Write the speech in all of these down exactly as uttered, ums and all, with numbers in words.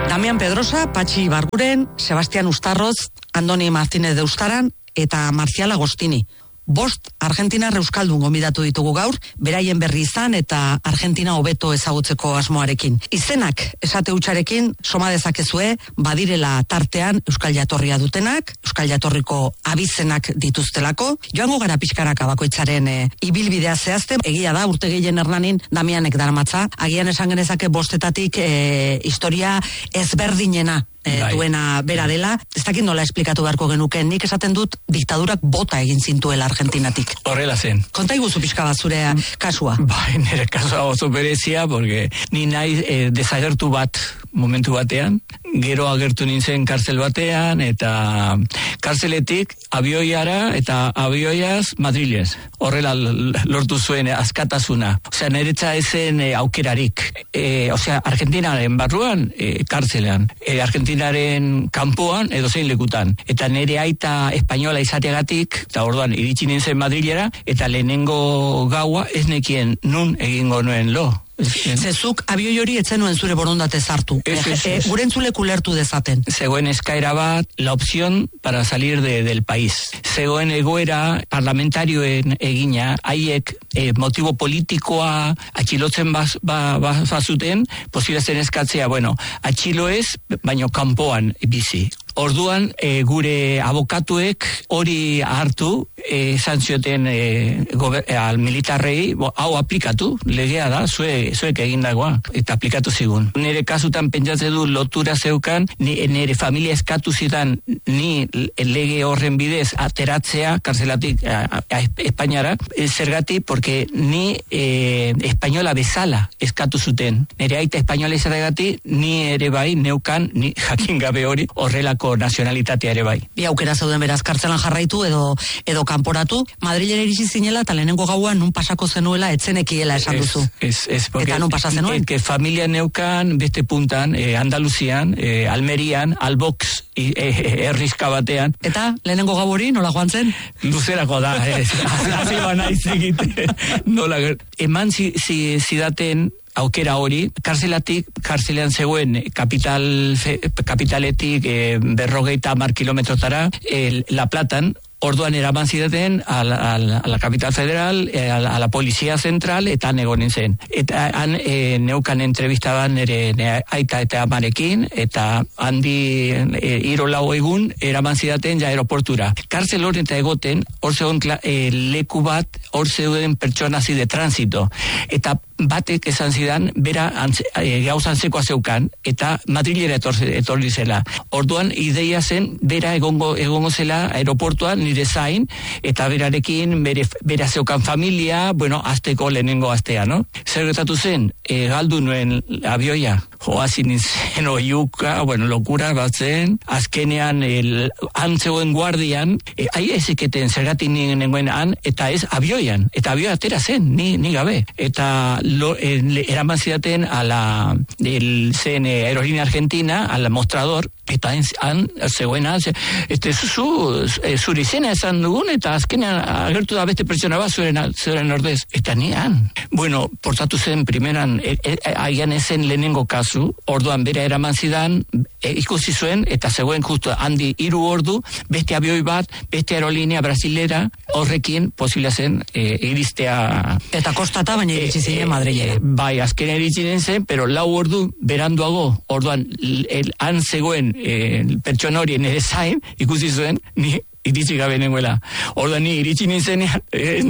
Damian Pedrosa, Patxi Barguren, Sebastian Ustarroz, Andoni Martínez de Ustaran eta Marcial Agostini. Bost Argentinar euskaldun gonbidatu ditugu gaur, beraien berri izan eta Argentina hobeto ezagutzeko asmoarekin. Izenak esate hutsarekin soma dezakezue, badirela tartean euskal jatorria dutenak, euskal jatorriko abizenak dituztelako. Joango gara pixkanaka bakoitzaren e, ibilbidea zehazten, egia da urte gehien Hernanin Damianek darmatza, agian esan genezake bostetatik e, historia ezberdinena E, duena bera dela, ez dakit nola esplikatu beharko genuke, nik esaten dut diktadurak bota egin zintuela Argentinatik. Horrela zen. Konta iguzu pixka bat zure kasua. Bai, nire kasua oso berezia, porque ni nahi e, desagertu bat momentu batean, gero agertu nintzen kartzel batean, eta kartzeletik abioiara eta abioiaz Madrilez. Horrela lortu zuen askatasuna. Osea, niretza ezen e, aukerarik. E, osea, Argentinaren barruan, e, kartzelean. E, Argentinaren kanpoan edo zein lekutan. Eta nire aita espainola izateagatik, eta orduan iritsi nintzen Madrilera, eta lehenengo gaua ez nekien nun egingo nuen lo. Zezuk abioi hori etzen nuen zure borondate zartu. Gure entzulek ulertu dezaten. Zegoen eskaera bat, la opción para salir de, del país. Zegoen egoera parlamentarioen egina, haiek eh, motibo politikoa atxilotzen baz, ba, bazuten, posible zen eskatzea, bueno, atxilo ez, baino kanpoan bizi. Orduan, e, gure abokatuek hori hartu, esan zioten e, gober, e, al militarrei, bo, hau aplikatu, legea da, zue, zuek egindagoa, eta aplikatu zigun. Nire kasutan pentsatze du lotura zeukan, ni, nire familia eskatu zidan, ni lege horren bidez ateratzea, karzelatik a, a, a Espainiara, e, zergatik, porque ni e, espainola bezala eskatu zuten. Nire aita espainola izategatik, ni ere bai, neukan, ni jakin gabe hori, horrelako nazionalitatea ere bai. Bi aukera zauden beraz, kartzelan jarraitu edo edo kanporatu. Madrilera iritsi zinela eta lehenengo gauan nun pasako zenuela etzenekiela esan duzu. Es, es, es, eta nun pasa zenuen? Que familia neukan beste puntan, eh, Andaluzian, eh, Almerian, Albox, herrizka eh, batean. Eta lehenengo gau hori nola joan zen? Luzerako da, ez. Hasi banaiz egite. Nola, eman zi, zi, zidaten aukera hori, karzelatik, karzelean zegoen kapital, kapitaletik e, berrogeita hamar kilometrotara, e, La Platan, orduan eraman zidaten a la, a la, a la capital federal, a la, a la policía central, eta negonen zen. Eta han e, neukan entrevistaban nire aita eta amarekin, eta handi e, iro lau egun eraman zidaten ja aeroportura. Kartzel hori eta egoten, hor zegoen e, leku bat, hor zeuden pertsona zide transito. Eta batek esan zidan, bera antze, e, gauzan zekoa zeukan, eta Madrilera etorri zela. Orduan ideia zen, bera egongo, egongo zela aeroportuan, nire zain, eta berarekin bere, bera zeukan familia, bueno, azteko lehenengo astea, no? Zer gertatu zen, e, galdu nuen abioia, joazin zen oiuka, bueno, lokura bat zen, azkenean el, antzegoen guardian, e, ahi ezeketen zergatik nengoen han, eta ez abioian, eta abioia atera zen, ni, ni gabe, eta lo, eh, eraman zidaten a la el zen eh, aerolínea argentina al mostrador, eta han zegoena este zu eh, zure izena esan dugun, eta azkenean agertu da beste pertsona bat zuren, zuren ordez, eta nian. Bueno, portatu zen primeran haian e, e, ezen lehenengo kasu, orduan bera eraman zidan, e, ikusi zuen, eta zegoen justu handi hiru ordu, beste abioi bat, beste aerolínea brasilera, horrekin posible zen e, iristea. Eta kostata baina iritsi ziren e, Madrilera. E, bai, azken iritsi zen, pero lau ordu beranduago, orduan el, han zegoen e, pertsona horien ere zain, ikusi zuen, ni iritsi gabe nengoela. Orduan ni iritsi nintzenean,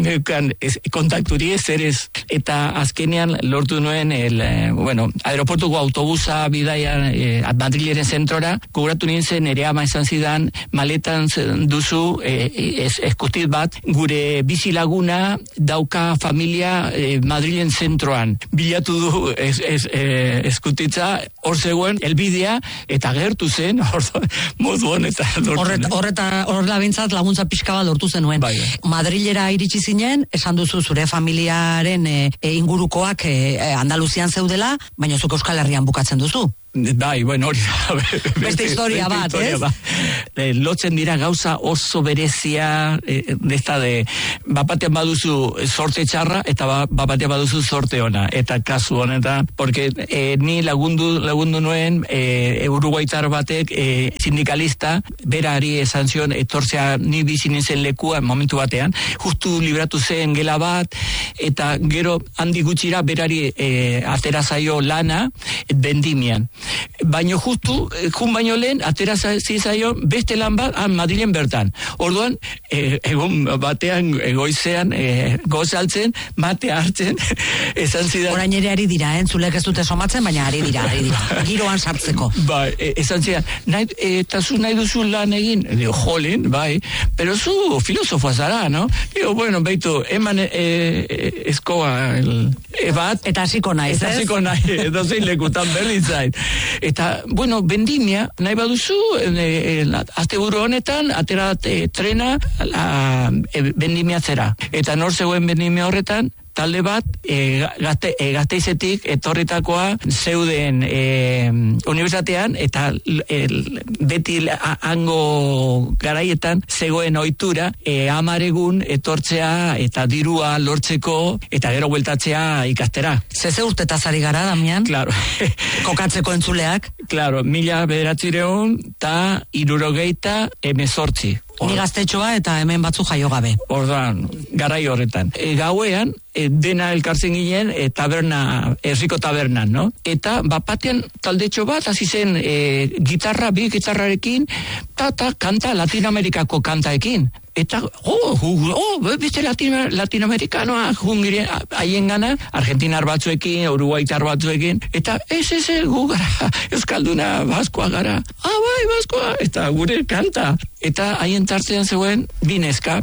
eh, kontakturi ez ere ez. Eta azkenean lortu nuen, el, eh, bueno, aeroportuko autobusa bidaian eh, Madrileren zentrora, kobratu nintzen ere ama esan zidan, maletan duzu eh, ez, eskutit bat, gure bizilaguna dauka familia eh, Madrilen zentroan. Bilatu du ez, ez, eh, eskutitza, hor zegoen, elbidea, eta gertu zen, hor modu honetan. Horreta, horreta, horrela bintzat laguntza pixka bat lortu zenuen. Bai. Madrilera iritsi zinen, esan duzu zure familiaren e, e, ingurukoak e, Andaluzian zeudela, baina zuk Euskal Herrian bukatzen duzu. Bai, bueno, hori da. Beste historia bat, ez? E, lotzen dira gauza oso berezia, e, desta de, bapatean baduzu sorte txarra, eta ba, bapatean baduzu sorte ona, eta kasu honetan, porque e, ni lagundu, lagundu nuen, e, Uruguaitar batek, e, sindikalista, berari esan zion, etortzea ni bizi nintzen lekua, momentu batean, justu libratu zen gela bat, eta gero handi gutxira berari e, atera zaio lana, vendimian. Baino justu, jun baino lehen, atera zizaio beste lan bat, han Madrilen bertan. Orduan, e, egun batean, goizean, e, gozaltzen, mate hartzen, esan zidan... Orain ere ari dira, eh? Zulek ez dute somatzen, baina ari dira, ari dira. Giroan sartzeko. Bai, e, esan zidan, nahi, eta zu nahi duzu lan egin? Digo, jolin, bai, pero zu filosofoa zara, no? Digo, bueno, beitu, eman e, e, eskoa, el, e bat... Eta hasiko nahi, ez? Eta hasiko nahi, edo zein lekutan berdin zain. Eta, bueno, vendimia, nahi baduzu, e, e, asteburu honetan, atera e, trena, la, e, vendimia zera. Eta nor zegoen vendimia horretan, talde bat, e, gazte, e, gazteizetik etorritakoa zeuden e, unibertsitatean, eta e, beti hango garaietan zegoen ohitura e, amaregun etortzea eta dirua lortzeko eta gero bueltatzea ikastera. Zeze urtetaz ari gara, Damian? Claro. Kokatzeko entzuleak? Claro, mila bederatzireun eta irurogeita emezortzi. Ni gaztetxoa eta hemen batzu jaio gabe. Orduan, garai horretan. E, gauean, e, dena elkartzen ginen e, taberna, herriko tabernan, no? Eta bapatean taldetxo bat, hasi zen e, gitarra, bi gitarrarekin, ta, ta, kanta, Latinoamerikako kantaekin. Eta, oh, oh, oh beste Latino, latinoamerikanoa, jungire, haien gana, argentinar batzuekin, uruguaitar batzuekin, eta ez, ez, ez, gu gara, euskalduna, baskoa gara, ah, bai, baskoa, eta gure kanta, eta haien tartzean zegoen, bineska.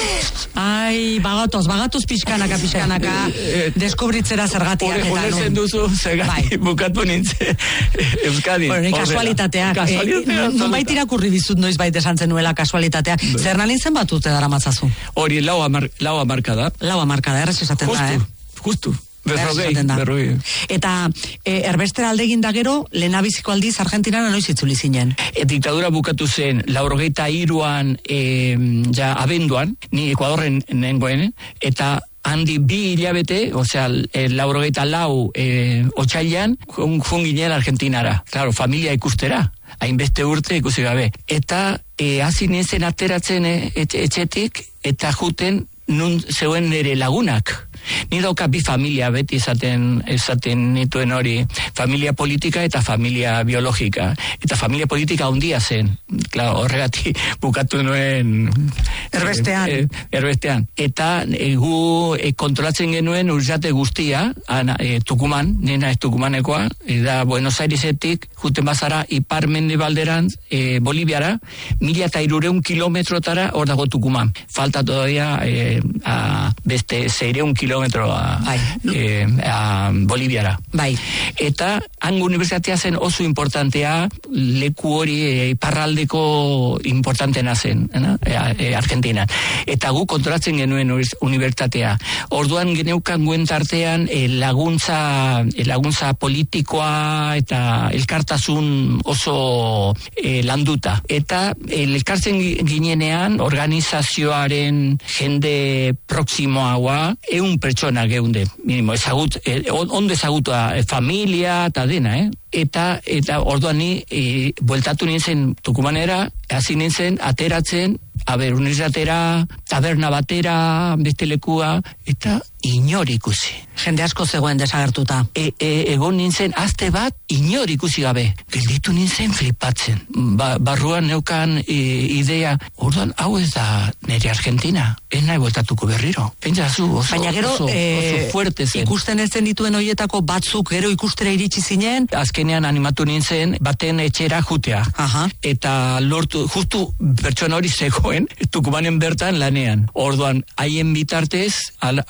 Ai, bagatoz, bagatoz pixkanaka, pixkanaka, deskubritzera zergatiak eta nun. Horrezen duzu, zergati, bukatu nintzen, Euskadi. Bueno, kasualitateak, nunbait irakurri bizut noiz baita esan zenuela kasualitateak, zer nalintzen bat urte dara matzazu? Hori, lau amarka da. Lau amarka da, errez esaten da, eh? Justu, justu. Berrogei, berrogei. Eta e, erbestera aldegin da gero, lehenabiziko aldiz Argentinara noiz itzuli zinen? E, diktadura bukatu zen, laurgeita iruan, e, ja, abenduan, ni Ekuadorren nengoen, eta handi bi hilabete, osea, e, laurogeita lau e, otxailan, jun ginen Argentinara. Claro, familia ikustera, hainbeste urte ikusi gabe. Eta e, hasi nintzen ateratzen e, etxetik, eta juten nun zeuen nire lagunak. Ni dauka bi familia beti esaten esaten nituen hori, familia politika eta familia biologika. Eta familia politika handia zen. Claro, horregatik bukatu nuen erbestean. E, e, erbestean. Eta e, gu e, kontrolatzen genuen urjate guztia, ana, e, Tukuman, nena ez Tukumanekoa, da Buenos Airesetik, juten bazara ipar mendebalderan e, Boliviara, mila eta irureun kilometrotara hor dago Tukuman. Falta todavía e, a, beste zeireun kilometroa bai. e, a Boliviara. Bai. Eta hango unibertsitatea zen oso importantea, leku hori e, iparraldeko importantena zen, e, e, Argentina. Eta gu kontrolatzen genuen unibertsitatea. Orduan geneukan guen tartean e, laguntza, e, laguntza politikoa eta elkartasun oso e, landuta. Eta e, elkartzen ginenean organizazioaren jende proximoagoa, eun pertsona geunde, minimo, ezagut, e, ondo ezagutua, e, familia eta dena, eh? Eta, eta orduan ni, e, bueltatu nintzen Tukumanera, hasi nintzen, ateratzen, aber, unibertsitatera, taberna batera, beste lekua, eta inor ikusi. Jende asko zegoen desagertuta. E, e, egon nintzen, aste bat, inor ikusi gabe. Gelditu nintzen flipatzen. Ba, barruan neukan e, idea, orduan, hau ez da nire Argentina, ez nahi bueltatuko berriro. Pentsazu, oso, baina gero, oso, oso fuerte zen. Ikusten ez den dituen horietako batzuk gero ikustera iritsi zinen? Azkenean animatu nintzen, baten etxera jutea. Aha. Eta lortu, justu pertsona hori zegoen, Tukumanen bertan lanean. Orduan, haien bitartez, al, hartu nintzen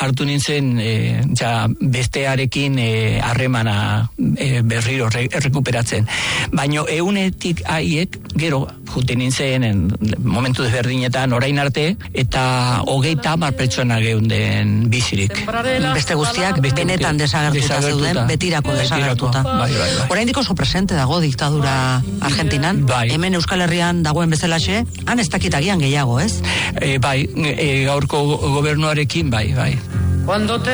zen e, ja bestearekin harremana e, e, berriro re, rekuperatzen. Baina eunetik haiek gero juten nintzen en, momentu desberdinetan orain arte eta hogeita hamar pertsona geunden bizirik. Beste guztiak benetan desagertuta zeuden, betirako desagertuta. Bai, bai, bai. Oraindik oso presente dago diktadura Argentinan, bai. Hemen Euskal Herrian dagoen bezalaxe, han ez dakit agian gehiago, ez? E, bai, e, gaurko gobernuarekin, bai, bai.